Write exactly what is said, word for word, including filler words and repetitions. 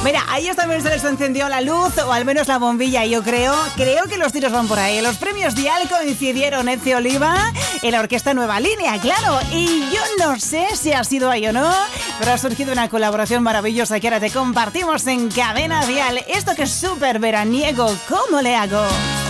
Mira, a ellos también se les encendió la luz, o al menos la bombilla, yo creo. Creo que los tiros van por ahí. Los premios Dial coincidieron Ezio Oliva en la orquesta Nueva Línea, claro. Y yo no sé si ha sido ahí o no, pero ha surgido una colaboración maravillosa que ahora te compartimos en Cadena Dial. Esto que es súper veraniego, ¿cómo le hago?